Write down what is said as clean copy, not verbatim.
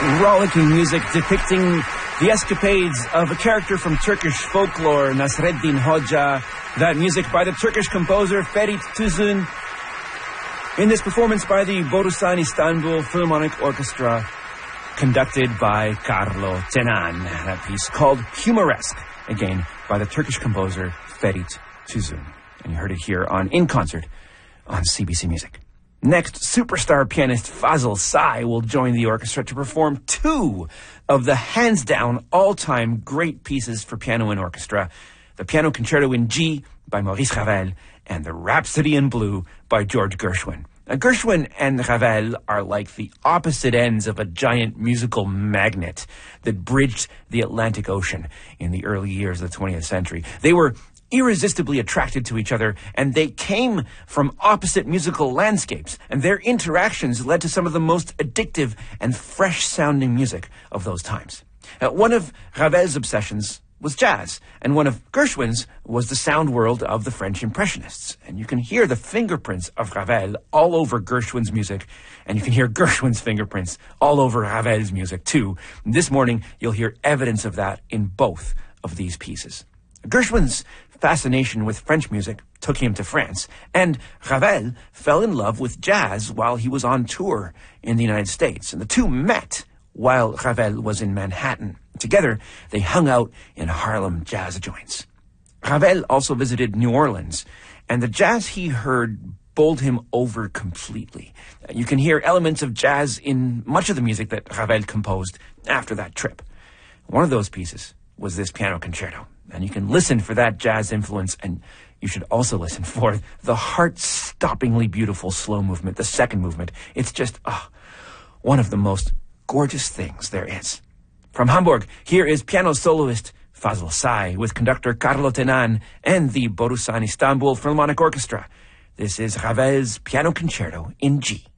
rollicking music depicting the escapades of a character from Turkish folklore, Nasreddin Hoxha. That music by the Turkish composer Ferit Tuzun. In this performance by the Borusan Istanbul Philharmonic Orchestra, conducted by Carlo Tenan. That piece called Humoresque, again by the Turkish composer Ferit Tuzun. And you heard it here on In Concert on CBC Music. Next, superstar pianist Fazıl Say will join the orchestra to perform two of the hands-down all-time great pieces for piano and orchestra, the Piano Concerto in G by Maurice Ravel and the Rhapsody in Blue by George Gershwin. Now, Gershwin and Ravel are like the opposite ends of a giant musical magnet that bridged the Atlantic Ocean in the early years of the 20th century. They were irresistibly attracted to each other, and they came from opposite musical landscapes, and their interactions led to some of the most addictive and fresh-sounding music of those times. One of Ravel's obsessions was jazz, and one of Gershwin's was the sound world of the French Impressionists. And you can hear the fingerprints of Ravel all over Gershwin's music, and you can hear Gershwin's fingerprints all over Ravel's music, too. This morning, you'll hear evidence of that in both of these pieces. Gershwin's fascination with French music took him to France, and Ravel fell in love with jazz while he was on tour in the United States. And the two met while Ravel was in Manhattan. Together, they hung out in Harlem jazz joints. Ravel also visited New Orleans, and the jazz he heard bowled him over completely. You can hear elements of jazz in much of the music that Ravel composed after that trip. One of those pieces was this piano concerto, and you can listen for that jazz influence, and you should also listen for the heart-stoppingly beautiful slow movement, the second movement. It's just one of the most gorgeous things there is. From Hamburg, here is piano soloist Fazıl Say with conductor Carlo Tenan and the Borusan Istanbul Philharmonic Orchestra. This is Ravel's Piano Concerto in G.